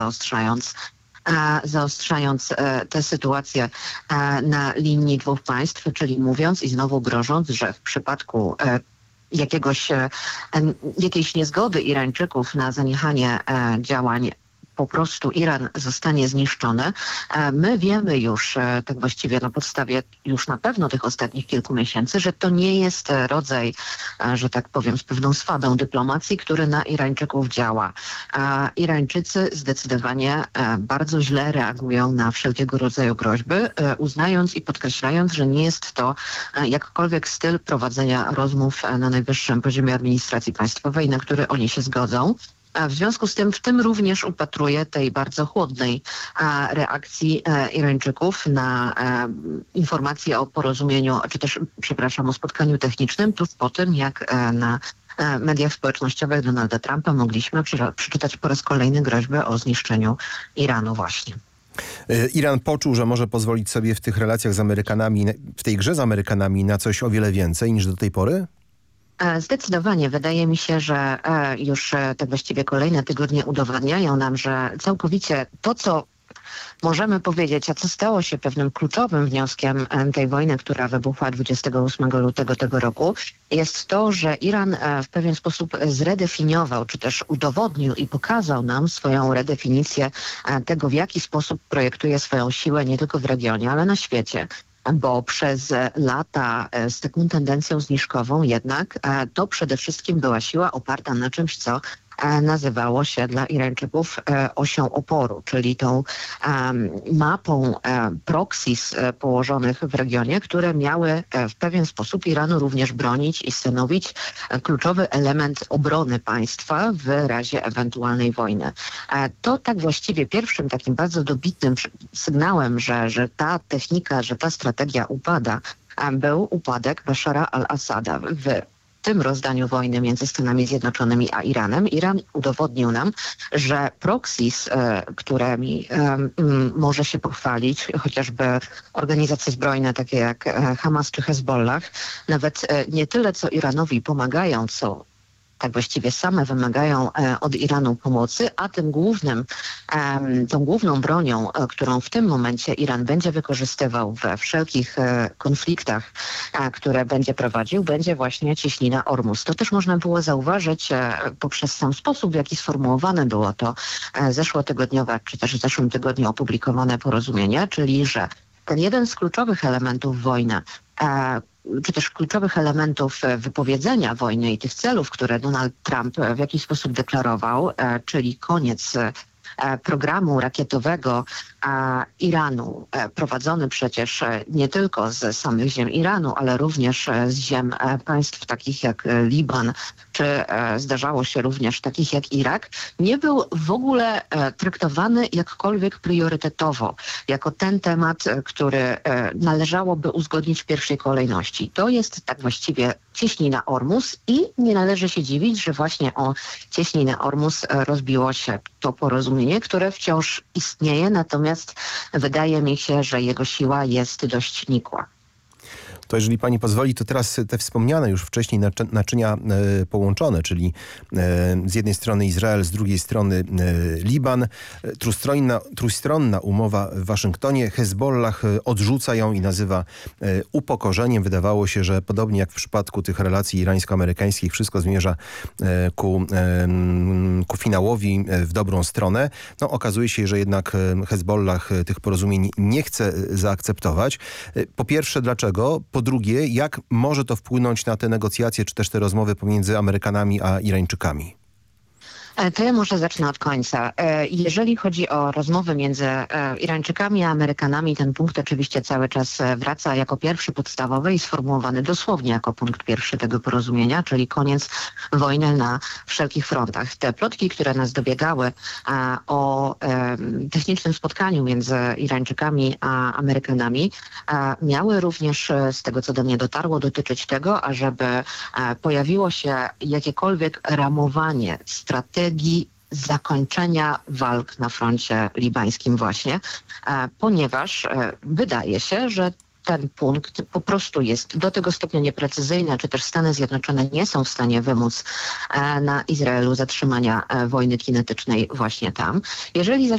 zaostrzając tę sytuację na linii dwóch państw, czyli mówiąc i znowu grożąc, że w przypadku jakiejś niezgody Irańczyków na zaniechanie działań, po prostu Iran zostanie zniszczony. My wiemy już, tak właściwie na podstawie już na pewno tych ostatnich kilku miesięcy, że to nie jest rodzaj, że tak powiem, z pewną swadą dyplomacji, który na Irańczyków działa. Irańczycy zdecydowanie bardzo źle reagują na wszelkiego rodzaju groźby, uznając i podkreślając, że nie jest to jakkolwiek styl prowadzenia rozmów na najwyższym poziomie administracji państwowej, na który oni się zgodzą. W związku z tym w tym również upatruję tej bardzo chłodnej reakcji Irańczyków na informacje o porozumieniu, czy też, przepraszam, o spotkaniu technicznym, tuż po tym, jak na mediach społecznościowych Donalda Trumpa mogliśmy przeczytać po raz kolejny groźbę o zniszczeniu Iranu właśnie. Iran poczuł, że może pozwolić sobie w tych relacjach z Amerykanami, w tej grze z Amerykanami na coś o wiele więcej niż do tej pory? Zdecydowanie. Wydaje mi się, że już tak właściwie kolejne tygodnie udowadniają nam, że całkowicie to, co możemy powiedzieć, a co stało się pewnym kluczowym wnioskiem tej wojny, która wybuchła 28 lutego tego roku, jest to, że Iran w pewien sposób zredefiniował, czy też udowodnił i pokazał nam swoją redefinicję tego, w jaki sposób projektuje swoją siłę nie tylko w regionie, ale na świecie. Bo przez lata z taką tendencją zniżkową jednak to przede wszystkim była siła oparta na czymś, co nazywało się dla Irańczyków osią oporu, czyli tą mapą proxys położonych w regionie, które miały w pewien sposób Iranu również bronić i stanowić kluczowy element obrony państwa w razie ewentualnej wojny. To tak właściwie pierwszym takim bardzo dobitnym sygnałem, że ta technika, że ta strategia upada, był upadek Bashara al-Assada w tym rozdaniu wojny między Stanami Zjednoczonymi a Iranem. Iran udowodnił nam, że proxys, którymi może się pochwalić, chociażby organizacje zbrojne takie jak Hamas czy Hezbollah, nawet nie tyle co Iranowi pomagają, co tak właściwie same wymagają od Iranu pomocy, a tą główną bronią, którą w tym momencie Iran będzie wykorzystywał we wszelkich konfliktach, które będzie prowadził, będzie właśnie cieśnina Ormus. To też można było zauważyć poprzez sam sposób, w jaki sformułowane było to zeszłotygodniowe, czy też w zeszłym tygodniu opublikowane porozumienie, czyli że ten jeden z kluczowych elementów wojny, czy też kluczowych elementów wypowiedzenia wojny i tych celów, które Donald Trump w jakiś sposób deklarował, czyli koniec programu rakietowego Iranu, prowadzony przecież nie tylko z samych ziem Iranu, ale również z ziem państw takich jak Liban, czy zdarzało się również takich jak Irak, nie był w ogóle traktowany jakkolwiek priorytetowo, jako ten temat, który należałoby uzgodnić w pierwszej kolejności. To jest tak właściwie cieśnina Ormus i nie należy się dziwić, że właśnie o cieśninę Ormus rozbiło się to porozumienie, które wciąż istnieje, natomiast wydaje mi się, że jego siła jest dość nikła. To jeżeli pani pozwoli, to teraz te wspomniane już wcześniej naczynia połączone, czyli z jednej strony Izrael, z drugiej strony Liban. Trójstronna umowa w Waszyngtonie. Hezbollah odrzuca ją i nazywa upokorzeniem. Wydawało się, że podobnie jak w przypadku tych relacji irańsko-amerykańskich wszystko zmierza ku finałowi w dobrą stronę. No, okazuje się, że jednak Hezbollah tych porozumień nie chce zaakceptować. Po pierwsze, dlaczego? Po drugie, jak może to wpłynąć na te negocjacje, czy też te rozmowy pomiędzy Amerykanami a Irańczykami? To ja może zacznę od końca. Jeżeli chodzi o rozmowy między Irańczykami a Amerykanami, ten punkt oczywiście cały czas wraca jako pierwszy podstawowy i sformułowany dosłownie jako punkt pierwszy tego porozumienia, czyli koniec wojny na wszelkich frontach. Te plotki, które nas dobiegały o technicznym spotkaniu między Irańczykami a Amerykanami, miały również, z tego co do mnie dotarło, dotyczyć tego, ażeby pojawiło się jakiekolwiek ramowanie strategii zakończenia walk na froncie libańskim właśnie, ponieważ wydaje się, że ten punkt po prostu jest do tego stopnia nieprecyzyjny, czy też Stany Zjednoczone nie są w stanie wymóc na Izraelu zatrzymania wojny kinetycznej właśnie tam. Jeżeli zaś